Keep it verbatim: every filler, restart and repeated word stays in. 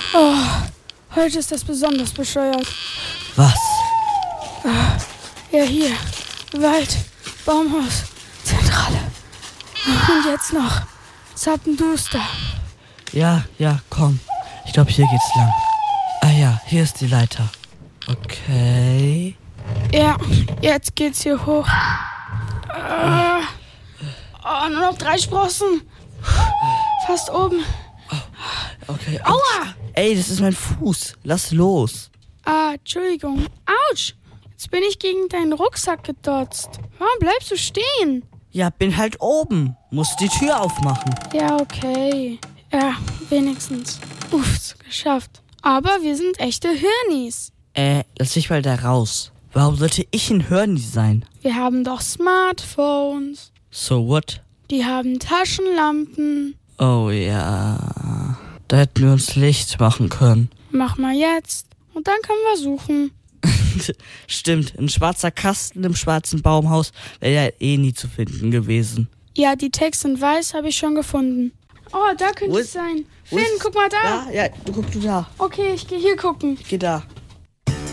Oh, heute ist das besonders bescheuert. Was? Ja, hier. Wald, Baumhaus, Zentrale. Und jetzt noch Zappenduster. Ja, ja, komm. Ich glaube, hier geht's lang. Ah ja, hier ist die Leiter. Okay. Ja, jetzt geht's hier hoch. Äh, oh, nur noch drei Sprossen. Fast oben. Okay. Aua! Ey, das ist mein Fuß. Lass los. Ah, Entschuldigung. Autsch! Jetzt bin ich gegen deinen Rucksack gedotzt. Warum bleibst du stehen? Ja, bin halt oben. Muss die Tür aufmachen. Ja, okay. Ja, wenigstens. Uff, geschafft. Aber wir sind echte Hirnis. Äh, lass mich mal da raus. Warum sollte ich ein Hörni sein? Wir haben doch Smartphones. So what? Die haben Taschenlampen. Oh ja. Da hätten wir uns Licht machen können. Mach mal jetzt. Und dann können wir suchen. Stimmt, ein schwarzer Kasten im schwarzen Baumhaus wäre ja eh nie zu finden gewesen. Ja, die Text in weiß habe ich schon gefunden. Oh, da könnte Wo es ist- sein. wo Finn, ist- guck mal da. Ja, ja, du guck du da. Okay, ich gehe hier gucken. Geh da.